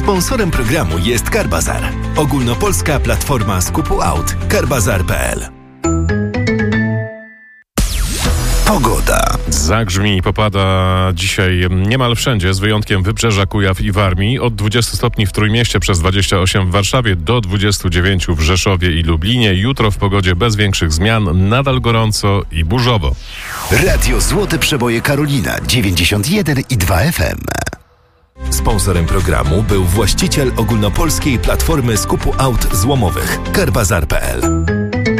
Sponsorem programu jest Carbazar, ogólnopolska platforma skupu aut. Carbazar.pl. Pogoda. Zagrzmi i popada dzisiaj niemal wszędzie, z wyjątkiem Wybrzeża, Kujaw i Warmii. Od 20 stopni w Trójmieście, przez 28 w Warszawie, do 29 w Rzeszowie i Lublinie. Jutro w pogodzie bez większych zmian, nadal gorąco i burzowo. Radio Złote Przeboje Karolina 91,2 FM. Sponsorem programu był właściciel ogólnopolskiej platformy skupu aut złomowych Carbazar.pl.